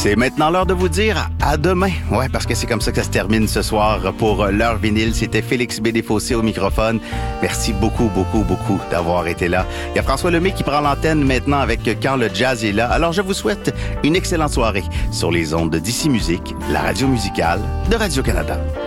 C'est maintenant l'heure de vous dire à demain. Ouais, parce que c'est comme ça que ça se termine ce soir pour l'heure vinyle. C'était Félix B. Desfossés au microphone. Merci beaucoup d'avoir été là. Il y a François Lemay qui prend l'antenne maintenant avec Quand le jazz est là. Alors, je vous souhaite une excellente soirée sur les ondes de DC Musique, la radio musicale de Radio-Canada.